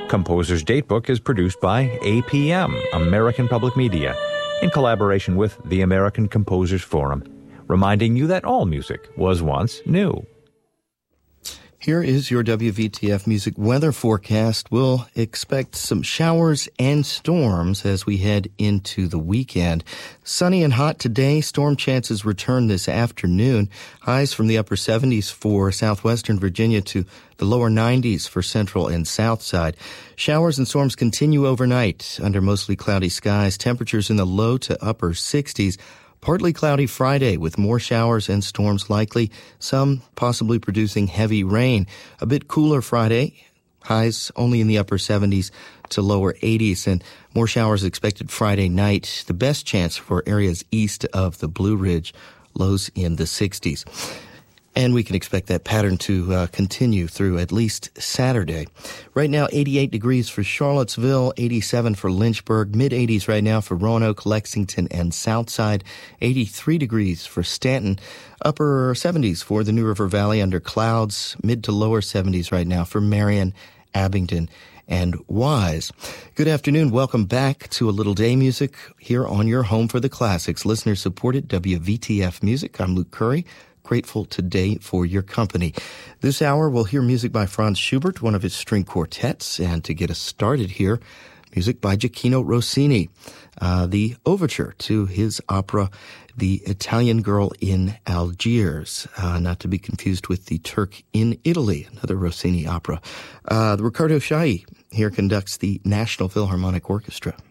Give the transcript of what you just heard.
Composer's Datebook is produced by APM, American Public Media, in collaboration with the American Composers Forum, reminding you that all music was once new. Here is your WVTF music weather forecast. We'll expect some showers and storms as we head into the weekend. Sunny and hot today. Storm chances return this afternoon. Highs from the upper 70s for southwestern Virginia to the lower 90s for central and south side. Showers and storms continue overnight under mostly cloudy skies. Temperatures in the low to upper 60s. Partly cloudy Friday with more showers and storms likely, some possibly producing heavy rain. A bit cooler Friday, highs only in the upper 70s to lower 80s, and more showers expected Friday night. The best chance for areas east of the Blue Ridge, lows in the 60s. And we can expect that pattern to continue through at least Saturday. Right now, 88 degrees for Charlottesville, 87 for Lynchburg, mid-80s right now for Roanoke, Lexington, and Southside, 83 degrees for Stanton, upper 70s for the New River Valley under clouds, mid to lower 70s right now for Marion, Abingdon, and Wise. Good afternoon. Welcome back to A Little Day Music here on your home for the classics. Listener-supported WVTF Music. I'm Luke Curry. Grateful today for your company. This hour, we'll hear music by Franz Schubert, one of his string quartets, and to get us started here, music by Gioachino Rossini, the overture to his opera, The Italian Girl in Algiers, not to be confused with The Turk in Italy, another Rossini opera. The Riccardo Chailly here conducts the National Philharmonic Orchestra.